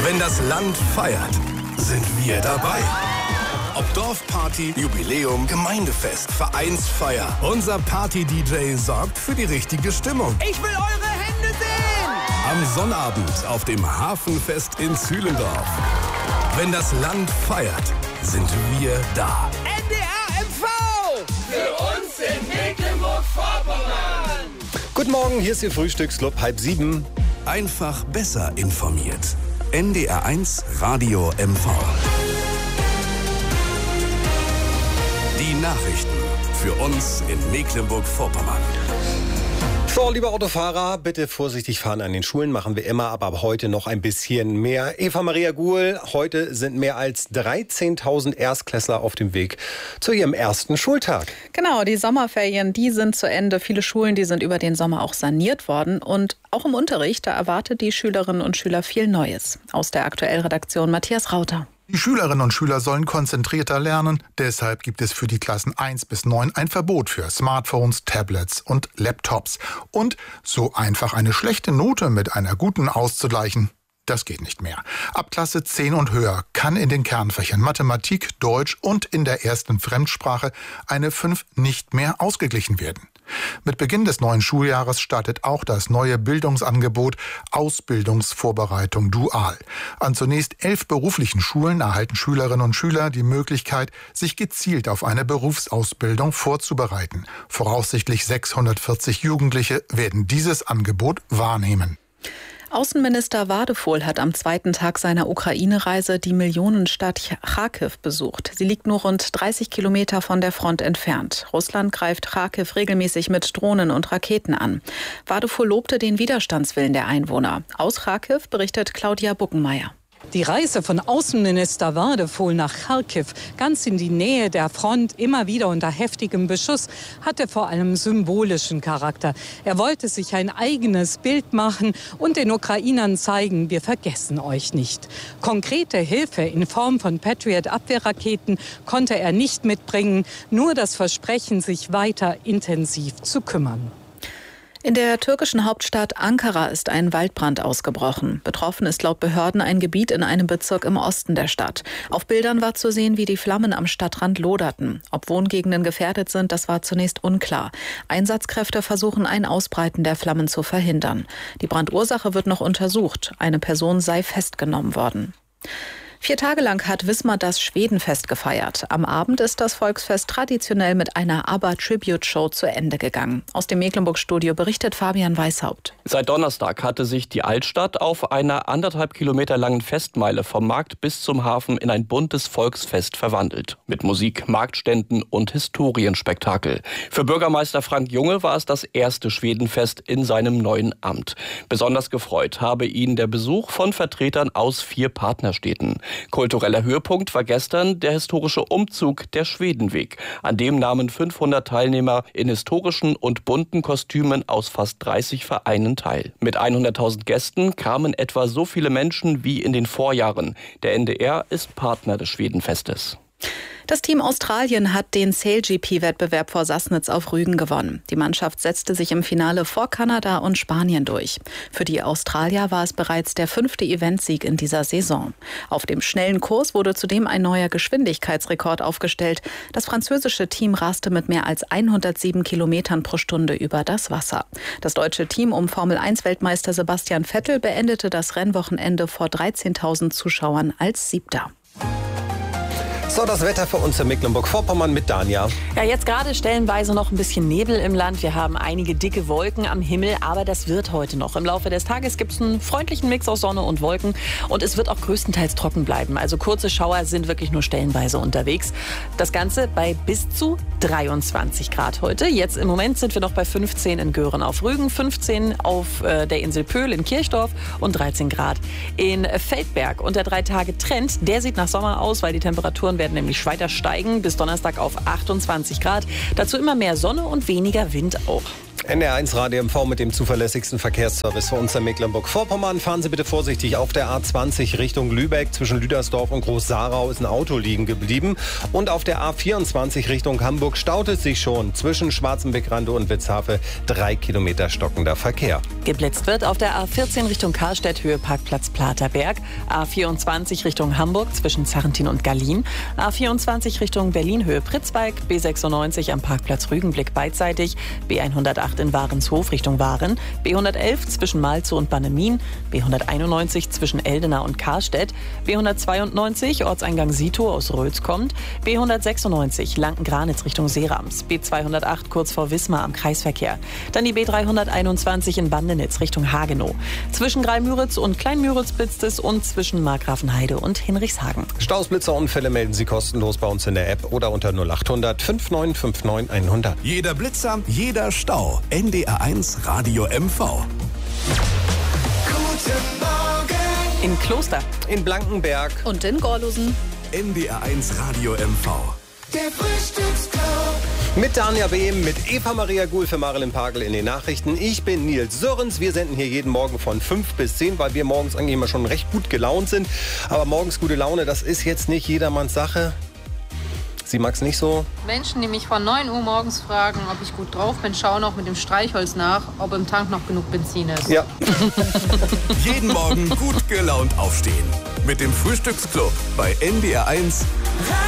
Wenn das Land feiert, sind wir dabei. Ob Dorfparty, Jubiläum, Gemeindefest, Vereinsfeier. Unser Party-DJ sorgt für die richtige Stimmung. Ich will eure Hände sehen! Am Sonnabend auf dem Hafenfest in Zühlendorf. Wenn das Land feiert, sind wir da. NDR MV! Für uns in Mecklenburg-Vorpommern! Guten Morgen, hier ist Ihr Frühstücksclub, 6:30. Einfach besser informiert. NDR 1 Radio MV. Die Nachrichten für uns in Mecklenburg-Vorpommern. So, liebe Autofahrer, bitte vorsichtig fahren an den Schulen, machen wir immer, aber heute noch ein bisschen mehr. Eva Maria Guhl, heute sind mehr als 13.000 Erstklässler auf dem Weg zu ihrem ersten Schultag. Genau, die Sommerferien, die sind zu Ende. Viele Schulen, die sind über den Sommer auch saniert worden. Und auch im Unterricht, da erwartet die Schülerinnen und Schüler viel Neues. Aus der Aktuellredaktion Matthias Rauter. Die Schülerinnen und Schüler sollen konzentrierter lernen. Deshalb gibt es für die Klassen 1 bis 9 ein Verbot für Smartphones, Tablets und Laptops. Und so einfach eine schlechte Note mit einer guten auszugleichen, das geht nicht mehr. Ab Klasse 10 und höher kann in den Kernfächern Mathematik, Deutsch und in der ersten Fremdsprache eine 5 nicht mehr ausgeglichen werden. Mit Beginn des neuen Schuljahres startet auch das neue Bildungsangebot Ausbildungsvorbereitung Dual. An zunächst 11 beruflichen Schulen erhalten Schülerinnen und Schüler die Möglichkeit, sich gezielt auf eine Berufsausbildung vorzubereiten. Voraussichtlich 640 Jugendliche werden dieses Angebot wahrnehmen. Außenminister Wadephol hat am zweiten Tag seiner Ukraine-Reise die Millionenstadt Charkiw besucht. Sie liegt nur rund 30 Kilometer von der Front entfernt. Russland greift Charkiw regelmäßig mit Drohnen und Raketen an. Wadephol lobte den Widerstandswillen der Einwohner. Aus Charkiw berichtet Claudia Buckenmeier. Die Reise von Außenminister Wadephol nach Charkiw, ganz in die Nähe der Front, immer wieder unter heftigem Beschuss, hatte vor allem symbolischen Charakter. Er wollte sich ein eigenes Bild machen und den Ukrainern zeigen, wir vergessen euch nicht. Konkrete Hilfe in Form von Patriot-Abwehrraketen konnte er nicht mitbringen, nur das Versprechen, sich weiter intensiv zu kümmern. In der türkischen Hauptstadt Ankara ist ein Waldbrand ausgebrochen. Betroffen ist laut Behörden ein Gebiet in einem Bezirk im Osten der Stadt. Auf Bildern war zu sehen, wie die Flammen am Stadtrand loderten. Ob Wohngegenden gefährdet sind, das war zunächst unklar. Einsatzkräfte versuchen, ein Ausbreiten der Flammen zu verhindern. Die Brandursache wird noch untersucht. Eine Person sei festgenommen worden. 4 Tage lang hat Wismar das Schwedenfest gefeiert. Am Abend ist das Volksfest traditionell mit einer ABBA-Tribute-Show zu Ende gegangen. Aus dem Mecklenburg-Studio berichtet Fabian Weishaupt. Seit Donnerstag hatte sich die Altstadt auf einer 1,5 Kilometer langen Festmeile vom Markt bis zum Hafen in ein buntes Volksfest verwandelt. Mit Musik, Marktständen und Historienspektakel. Für Bürgermeister Frank Junge war es das erste Schwedenfest in seinem neuen Amt. Besonders gefreut habe ihn der Besuch von Vertretern aus 4 Partnerstädten. Kultureller Höhepunkt war gestern der historische Umzug der Schwedenweg. An dem nahmen 500 Teilnehmer in historischen und bunten Kostümen aus fast 30 Vereinen teil. Mit 100.000 Gästen kamen etwa so viele Menschen wie in den Vorjahren. Der NDR ist Partner des Schwedenfestes. Das Team Australien hat den Sail-GP-Wettbewerb vor Sassnitz auf Rügen gewonnen. Die Mannschaft setzte sich im Finale vor Kanada und Spanien durch. Für die Australier war es bereits der 5. Eventsieg in dieser Saison. Auf dem schnellen Kurs wurde zudem ein neuer Geschwindigkeitsrekord aufgestellt. Das französische Team raste mit mehr als 107 Kilometern pro Stunde über das Wasser. Das deutsche Team um Formel-1-Weltmeister Sebastian Vettel beendete das Rennwochenende vor 13.000 Zuschauern als 7. So, das Wetter für uns in Mecklenburg-Vorpommern mit Dania. Ja, jetzt gerade stellenweise noch ein bisschen Nebel im Land. Wir haben einige dicke Wolken am Himmel, aber das wird heute noch. Im Laufe des Tages gibt es einen freundlichen Mix aus Sonne und Wolken und es wird auch größtenteils trocken bleiben. Also kurze Schauer sind wirklich nur stellenweise unterwegs. Das Ganze bei bis zu 23 Grad heute. Jetzt im Moment sind wir noch bei 15 in Göhren auf Rügen, 15 auf der Insel Pöhl in Kirchdorf und 13 Grad in Feldberg. Und der 3-Tage-Trend, der sieht nach Sommer aus, weil die Temperaturen werden nämlich weiter steigen, bis Donnerstag auf 28 Grad. Dazu immer mehr Sonne und weniger Wind auch. NDR1 Radio MV mit dem zuverlässigsten Verkehrsservice für uns in Mecklenburg-Vorpommern. Fahren Sie bitte vorsichtig auf der A20 Richtung Lübeck. Zwischen Lüdersdorf und Groß-Sarau ist ein Auto liegen geblieben. Und auf der A24 Richtung Hamburg staut es sich schon. Zwischen Schwarzenbeck-Rande und Witzhafe 3 Kilometer stockender Verkehr. Geblitzt wird auf der A14 Richtung Karlstedt, Höhe Parkplatz Platerberg. A24 Richtung Hamburg zwischen Zarrentin und Gallien. A24 Richtung Berlin, Höhe Pritzwalk. B96 am Parkplatz Rügenblick beidseitig. B108 in Warenshof Richtung Waren. B111 zwischen Malzow und Bannemin. B191 zwischen Eldena und Karstedt. B192 Ortseingang Sito aus Röls kommt. B196 Lanken-Granitz Richtung Seerams. B208 kurz vor Wismar am Kreisverkehr. Dann die B321 in Bandenitz Richtung Hagenow. Zwischen Greimüritz und Kleinmüritz blitzt es und zwischen Markgrafenheide und Hinrichshagen. Staus, Blitzerunfälle melden Sie kostenlos bei uns in der App oder unter 0800 5959 100. Jeder Blitzer, jeder Stau. NDR1 Radio MV. Guten Morgen. In Kloster. In Blankenberg. Und in Gorlusen. NDR1 Radio MV. Der Frühstücksclub. Mit Danja Behm, mit Eva Maria Guhl für Marilyn Pagel in den Nachrichten. Ich bin Nils Sörens. Wir senden hier jeden Morgen von 5 bis 10, weil wir morgens eigentlich immer schon recht gut gelaunt sind. Aber morgens gute Laune, das ist jetzt nicht jedermanns Sache. Sie mag's nicht so? Menschen, die mich von 9 Uhr morgens fragen, ob ich gut drauf bin, schauen auch mit dem Streichholz nach, ob im Tank noch genug Benzin ist. Ja. Jeden Morgen gut gelaunt aufstehen. Mit dem Frühstücksclub bei NDR1.